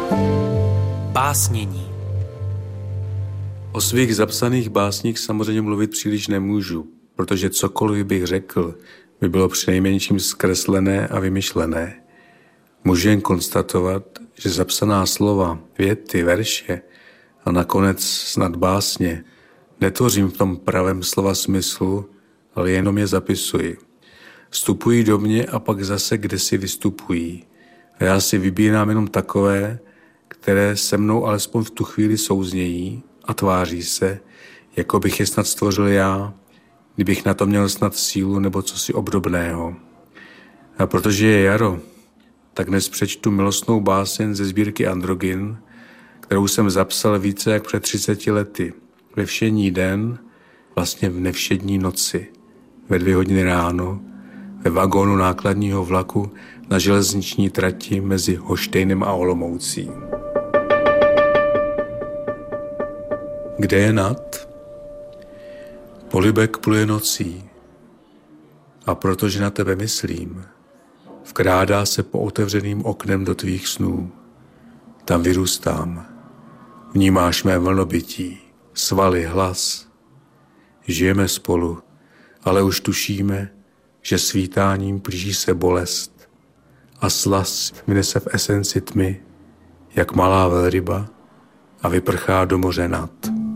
Básnění. O svých zapsaných básních samozřejmě mluvit příliš nemůžu, protože cokoliv bych řekl, by bylo přinejmenším zkreslené a vymyšlené. Můžu jen konstatovat, že zapsaná slova, věty, verše a nakonec snad básně netvořím v tom pravém slova smyslu, ale jenom je zapisuji. Vstupují do mě a pak zase kdesi vystupují. A já si vybírám jenom takové, které se mnou alespoň v tu chvíli souznějí a tváří se, jako bych je snad stvořil já, kdybych na to měl snad sílu nebo cosi obdobného. A protože je jaro, tak dnes přečtu milostnou báseň ze sbírky Androgyn, kterou jsem zapsal více jak před 30 lety. Ve všední den, vlastně v nevšední noci, ve 2 hodiny ráno, ve vagónu nákladního vlaku na železniční trati mezi Hoštejnem a Olomoucí. Kde je nad? Polibek pluje nocí. A protože na tebe myslím, vkrádá se po otevřeným oknem do tvých snů. Tam vyrůstám. Vnímáš mé vlnobytí, svaly, hlas. Žijeme spolu, ale už tušíme, že svítáním blíží se bolest a slast vynese v esenci tmy, jak malá velryba a vyprchá do moře nad.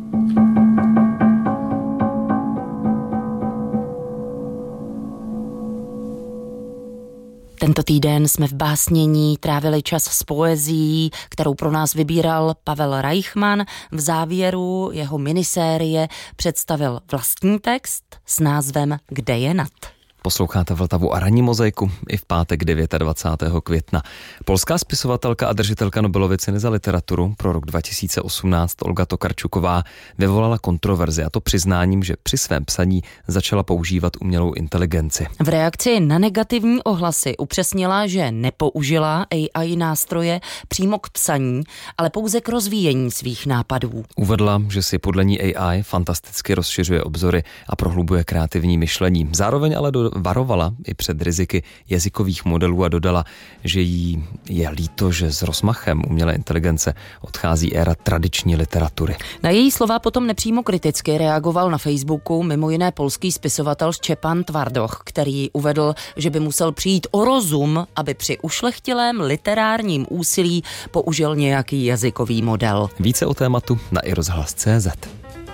Tento týden jsme v básnění trávili čas s poezií, kterou pro nás vybíral Pavel Reichman. V závěru jeho minisérie představil vlastní text s názvem Kde je nad? Posloucháte Vltavu a ranní mozaiku i v pátek 29. května. Polská spisovatelka a držitelka Nobelovy ceny za literaturu pro rok 2018 Olga Tokarčuková vyvolala kontroverzi, a to přiznáním, že při svém psaní začala používat umělou inteligenci. V reakci na negativní ohlasy upřesnila, že nepoužila AI nástroje přímo k psaní, ale pouze k rozvíjení svých nápadů. Uvedla, že si podle ní AI fantasticky rozšiřuje obzory a prohlubuje kreativní myšlení. Zároveň ale varovala i před riziky jazykových modelů a dodala, že jí je líto, že s rozmachem umělé inteligence odchází éra tradiční literatury. Na její slova potom nepřímo kriticky reagoval na Facebooku mimo jiné polský spisovatel Štěpán Tvardoch, který uvedl, že by musel přijít o rozum, aby při ušlechtilém literárním úsilí použil nějaký jazykový model. Více o tématu na iRozhlas.cz.